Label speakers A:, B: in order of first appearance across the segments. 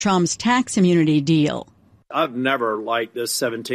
A: Trump's tax immunity deal.
B: I've never liked this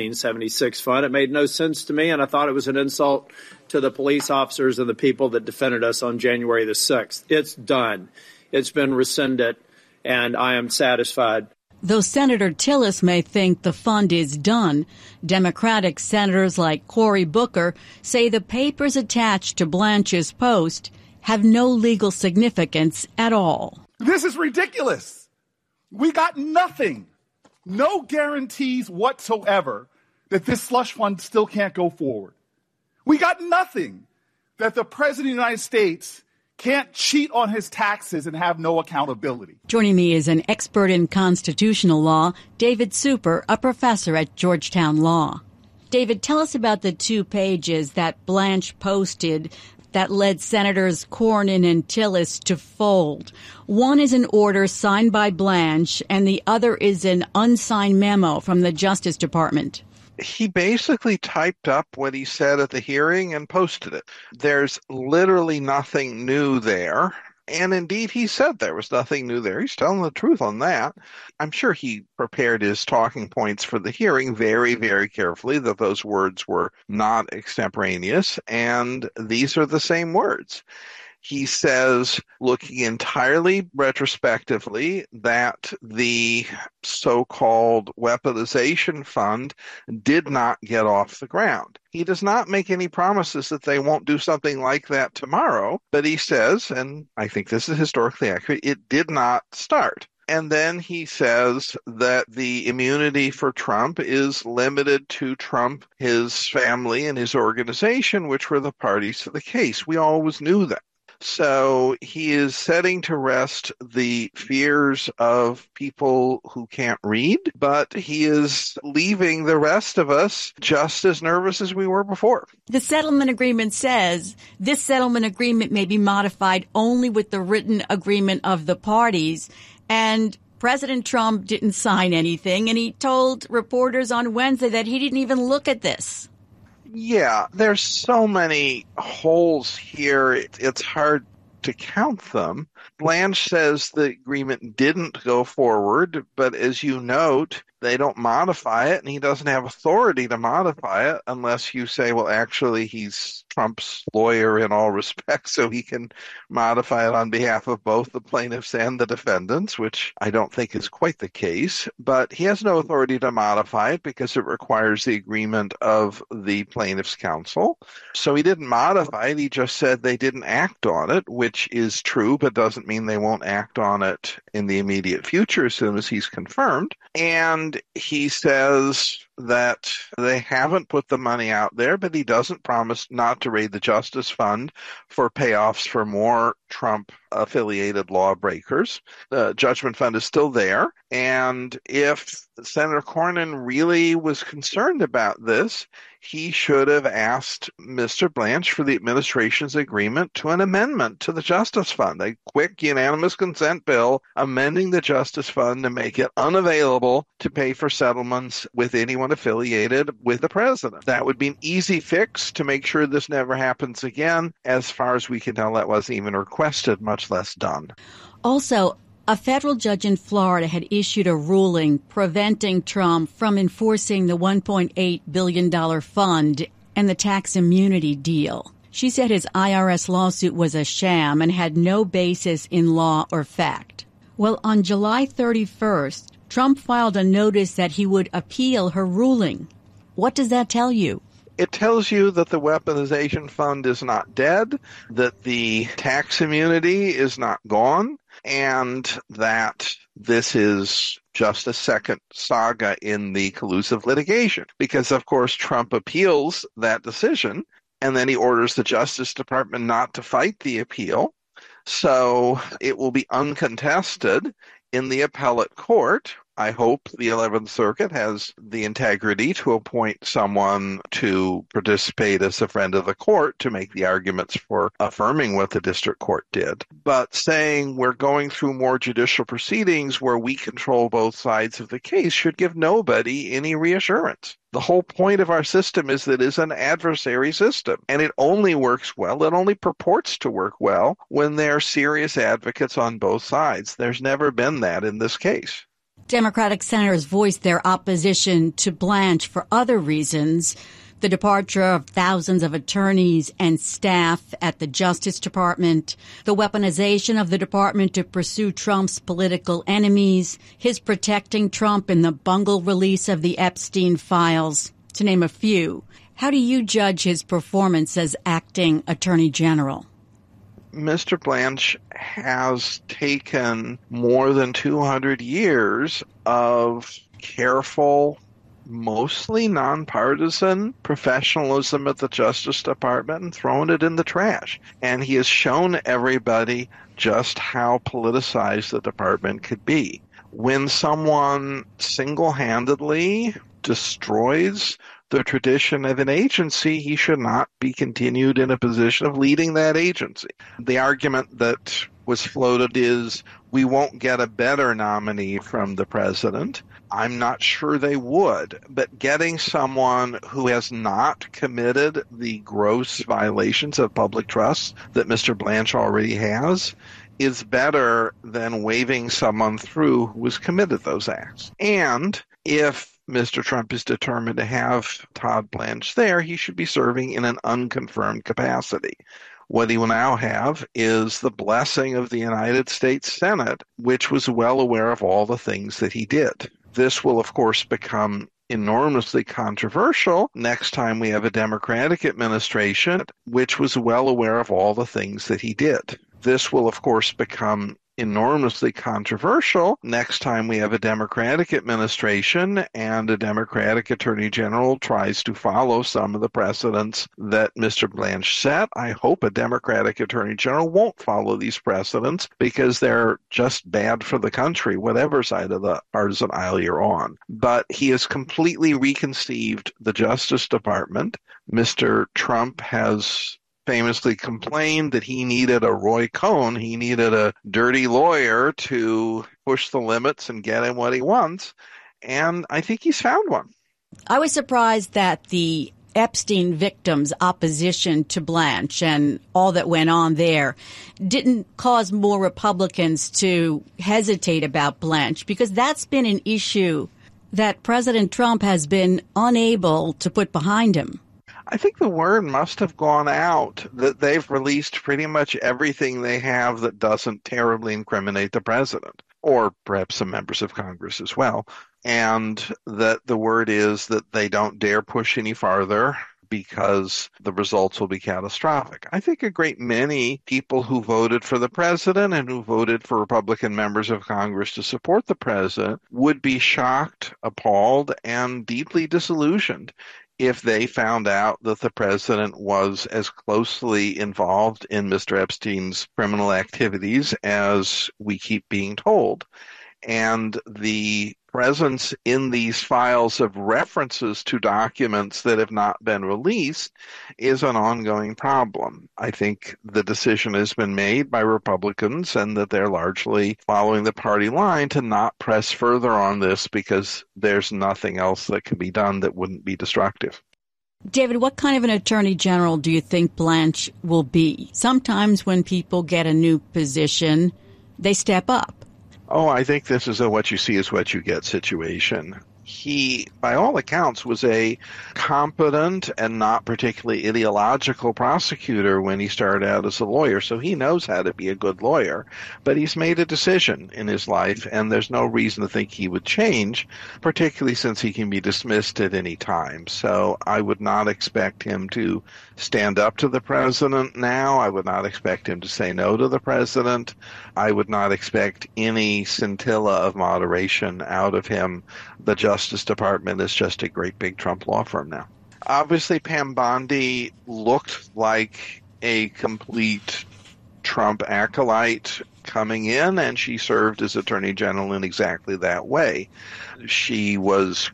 B: 1776 fund. It made no sense to me, and I thought it was an insult to the police officers and the people that defended us on January the 6th. It's done. It's been rescinded, and I am satisfied.
A: Though Senator Tillis may think the fund is done, Democratic senators like Cory Booker say the papers attached to Blanche's post have no legal significance at all.
C: This is ridiculous. We got nothing. No guarantees whatsoever that this slush fund still can't go forward. We got nothing that the President of the United States can't cheat on his taxes and have no accountability.
A: Joining me is an expert in constitutional law, David Super, a professor at Georgetown Law. David, tell us about the 2 pages that Blanche posted that led Senators Cornyn and Tillis to fold. One is an order signed by Blanche, and the other is an unsigned memo from the Justice Department.
D: He basically typed up what he said at the hearing and posted it. There's literally nothing new there. And indeed, he said there was nothing new there. He's telling the truth on that. I'm sure he prepared his talking points for the hearing very, very carefully, that those words were not extemporaneous, and these are the same words. He says, looking entirely retrospectively, that the so-called weaponization fund did not get off the ground. He does not make any promises that they won't do something like that tomorrow, but he says, and I think this is historically accurate, it did not start. And then he says that the immunity for Trump is limited to Trump, his family, and his organization, which were the parties to the case. We always knew that. So he is setting to rest the fears of people who can't read, but he is leaving the rest of us just as nervous as we were before.
A: The settlement agreement says this settlement agreement may be modified only with the written agreement of the parties, and President Trump didn't sign anything, and he told reporters on Wednesday that he didn't even look at this.
D: Yeah, there's so many holes here, it's hard to count them. Blanche says the agreement didn't go forward, but as you note, they don't modify it, and he doesn't have authority to modify it unless you say, well, actually, he's Trump's lawyer in all respects, so he can modify it on behalf of both the plaintiffs and the defendants, which I don't think is quite the case. But he has no authority to modify it because it requires the agreement of the plaintiff's counsel. So he didn't modify it. He just said they didn't act on it, which is true, but doesn't mean they won't act on it in the immediate future as soon as he's confirmed. And he says that they haven't put the money out there, but he doesn't promise not to raid the Justice Fund for payoffs for more Trump-affiliated lawbreakers. The Judgment Fund is still there, and if Senator Cornyn really was concerned about this, he should have asked Mr. Blanche for the administration's agreement to an amendment to the Justice Fund, a quick unanimous consent bill amending the Justice Fund to make it unavailable to pay for settlements with anyone affiliated with the president. That would be an easy fix to make sure this never happens again. As far as we can tell, that wasn't even requested, much less done.
A: Also, a federal judge in Florida had issued a ruling preventing Trump from enforcing the $1.8 billion fund and the tax immunity deal. She said his IRS lawsuit was a sham and had no basis in law or fact. Well, on July 31st, Trump filed a notice that he would appeal her ruling. What does that tell you?
D: It tells you that the weaponization fund is not dead, that the tax immunity is not gone, and that this is just a second saga in the collusive litigation. Because, of course, Trump appeals that decision, and then he orders the Justice Department not to fight the appeal. So it will be uncontested in the appellate court. I hope the 11th Circuit has the integrity to appoint someone to participate as a friend of the court to make the arguments for affirming what the district court did. But saying we're going through more judicial proceedings where we control both sides of the case should give nobody any reassurance. The whole point of our system is that it's an adversary system, and it only works well, it only purports to work well when there are serious advocates on both sides. There's never been that in this case.
A: Democratic senators voiced their opposition to Blanche for other reasons. The departure of thousands of attorneys and staff at the Justice Department, the weaponization of the department to pursue Trump's political enemies, his protecting Trump in the bungled release of the Epstein files, to name a few. How do you judge his performance as acting Attorney General?
D: Mr. Blanche has taken more than 200 years of careful, mostly nonpartisan professionalism at the Justice Department and thrown it in the trash. And he has shown everybody just how politicized the department could be. When someone single-handedly destroys the tradition of an agency, he should not be continued in a position of leading that agency. The argument that was floated is we won't get a better nominee from the president. I'm not sure they would, but getting someone who has not committed the gross violations of public trust that Mr. Blanche already has is better than waving someone through who has committed those acts. And if Mr. Trump is determined to have Todd Blanche there, he should be serving in an unconfirmed capacity. What he will now have is the blessing of the United States Senate, which was well aware of all the things that he did. This will, of course, become enormously controversial next time we have a Democratic administration, which was well aware of all the things that he did. This will, of course, become enormously controversial next time we have a Democratic administration and a Democratic Attorney General tries to follow some of the precedents that Mr. Blanche set. I hope a Democratic Attorney General won't follow these precedents because they're just bad for the country, whatever side of the partisan aisle you're on. But he has completely reconceived the Justice Department. Mr. Trump has famously complained that he needed a Roy Cohn, he needed a dirty lawyer to push the limits and get him what he wants, and I think he's found one.
A: I was surprised that the Epstein victims' opposition to Blanche and all that went on there didn't cause more Republicans to hesitate about Blanche, because that's been an issue that President Trump has been unable to put behind him.
D: I think the word must have gone out that they've released pretty much everything they have that doesn't terribly incriminate the president, or perhaps some members of Congress as well, and that the word is that they don't dare push any farther because the results will be catastrophic. I think a great many people who voted for the president and who voted for Republican members of Congress to support the president would be shocked, appalled, and deeply disillusioned if they found out that the president was as closely involved in Mr. Epstein's criminal activities as we keep being told. And the presence in these files of references to documents that have not been released is an ongoing problem. I think the decision has been made by Republicans and that they're largely following the party line to not press further on this because there's nothing else that can be done that wouldn't be destructive.
A: David, what kind of an attorney general do you think Blanche will be? Sometimes when people get a new position, they step up.
D: Oh, I think this is a what you see is what you get situation. He, by all accounts, was a competent and not particularly ideological prosecutor when he started out as a lawyer, so he knows how to be a good lawyer. But he's made a decision in his life, and there's no reason to think he would change, particularly since he can be dismissed at any time. So I would not expect him to stand up to the president now. I would not expect him to say no to the president. I would not expect any scintilla of moderation out of him. The Justice Department is just a great big Trump law firm now. Obviously, Pam Bondi looked like a complete Trump acolyte coming in, and she served as Attorney General in exactly that way. She was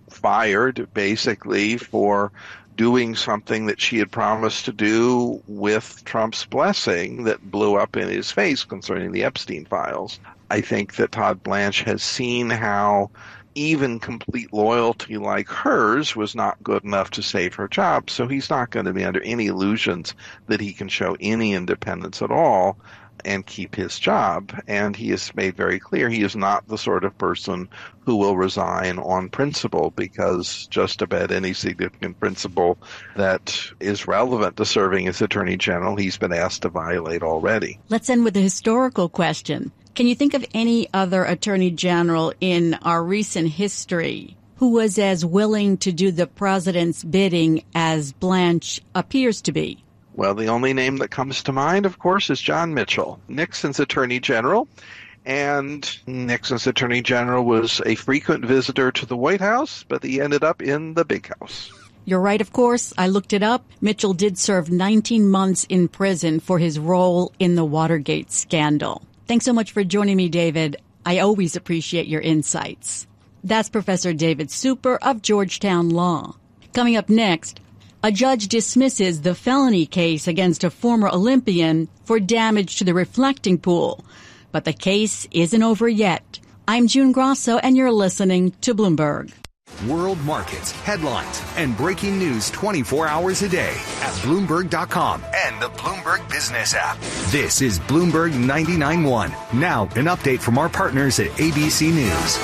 D: fired, basically, for doing something that she had promised to do with Trump's blessing that blew up in his face concerning the Epstein files. I think that Todd Blanche has seen how even complete loyalty like hers was not good enough to save her job, so he's not going to be under any illusions that he can show any independence at all. and keep his job. And he has made very clear he is not the sort of person who will resign on principle, because just about any significant principle that is relevant to serving as Attorney General, he's been asked to violate already.
A: Let's end with a historical question. Can you think of any other Attorney General in our recent history who was as willing to do the president's bidding as Blanche appears to be?
D: Well, the only name that comes to mind, of course, is John Mitchell, Nixon's Attorney General. And Nixon's Attorney General was a frequent visitor to the White House, but he ended up in the big house.
A: You're right, of course. I looked it up. Mitchell did serve 19 months in prison for his role in the Watergate scandal. Thanks so much for joining me, David. I always appreciate your insights. That's Professor David Super of Georgetown Law. Coming up next, a judge dismisses the felony case against a former Olympian for damage to the reflecting pool. But the case isn't over yet. I'm June Grosso, and you're listening to Bloomberg.
E: World markets, headlines, and breaking news 24 hours a day at Bloomberg.com and the Bloomberg Business app. This is Bloomberg 99.1. Now, an update from our partners at ABC News.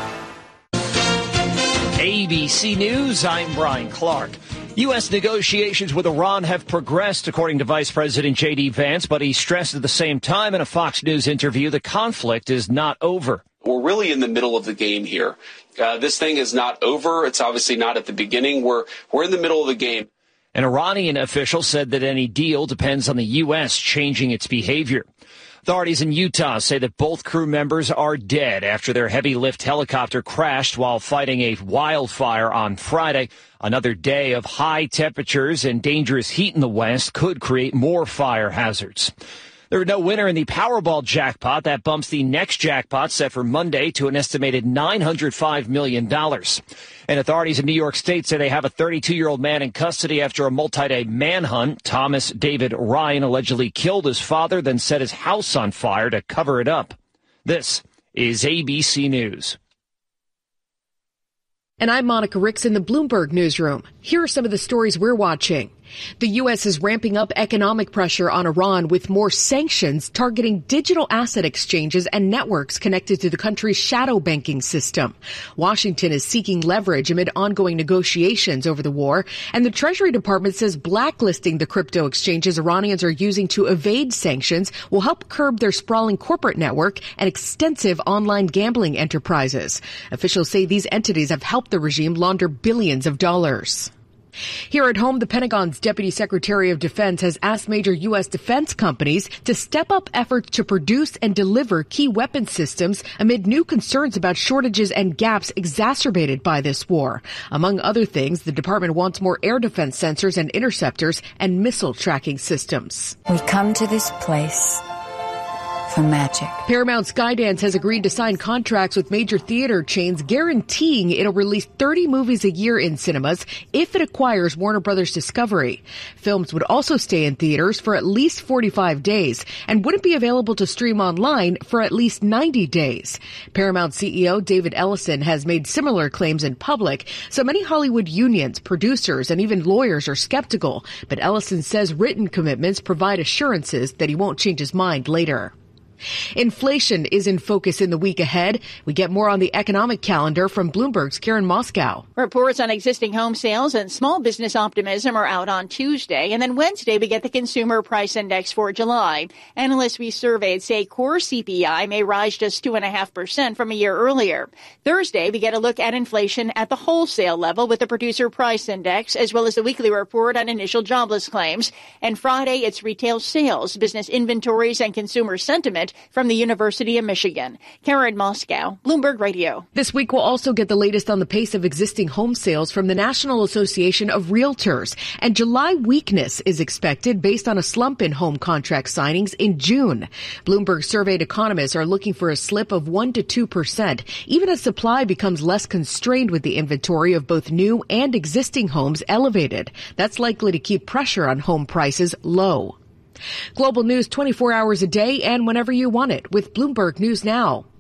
F: ABC News, I'm Brian Clark. U.S. negotiations with Iran have progressed, according to Vice President J.D. Vance, but he stressed at the same time in a Fox News interview the conflict is not over.
G: We're really in the middle of the game here. This thing is not over. It's obviously not at the beginning. We're in the middle of the game.
F: An Iranian official said that any deal depends on the U.S. changing its behavior. Authorities in Utah say that both crew members are dead after their heavy-lift helicopter crashed while fighting a wildfire on Friday. Another day of high temperatures and dangerous heat in the West could create more fire hazards. There was no winner in the Powerball jackpot. That bumps the next jackpot set for Monday to an estimated $905 million. And authorities in New York State say they have a 32-year-old man in custody after a multi-day manhunt. Thomas David Ryan allegedly killed his father, then set his house on fire to cover it up. This is ABC News.
H: And I'm Monica Ricks in the Bloomberg Newsroom. Here are some of the stories we're watching. The U.S. is ramping up economic pressure on Iran with more sanctions targeting digital asset exchanges and networks connected to the country's shadow banking system. Washington is seeking leverage amid ongoing negotiations over the war, and the Treasury Department says blacklisting the crypto exchanges Iranians are using to evade sanctions will help curb their sprawling corporate network and extensive online gambling enterprises. Officials say these entities have helped the regime launder billions of dollars. Here at home, the Pentagon's Deputy Secretary of Defense has asked major U.S. defense companies to step up efforts to produce and deliver key weapon systems amid new concerns about shortages and gaps exacerbated by this war. Among other things, the department wants more air defense sensors and interceptors and missile tracking systems.
I: We come to this place for magic.
H: Paramount Skydance has agreed to sign contracts with major theater chains guaranteeing it'll release 30 movies a year in cinemas if it acquires Warner Brothers Discovery. Films would also stay in theaters for at least 45 days and wouldn't be available to stream online for at least 90 days. Paramount CEO David Ellison has made similar claims in public, so many Hollywood unions, producers, and even lawyers are skeptical. But Ellison says written commitments provide assurances that he won't change his mind later. Inflation is in focus in the week ahead. We get more on the economic calendar from Bloomberg's Karen Moscow.
J: Reports on existing home sales and small business optimism are out on Tuesday. And then Wednesday, we get the Consumer Price Index for July. Analysts we surveyed say core CPI may rise just 2.5% from a year earlier. Thursday, we get a look at inflation at the wholesale level with the Producer Price Index, as well as the weekly report on initial jobless claims. And Friday, it's retail sales, business inventories, and consumer sentiment from the University of Michigan. Karen Moscow, Bloomberg Radio.
H: This week we'll also get the latest on the pace of existing home sales from the National Association of Realtors. And July weakness is expected based on a slump in home contract signings in June. Bloomberg surveyed economists are looking for a slip of 1% to 2%, even as supply becomes less constrained with the inventory of both new and existing homes elevated. That's likely to keep pressure on home prices low. Global news 24 hours a day and whenever you want it with Bloomberg News Now.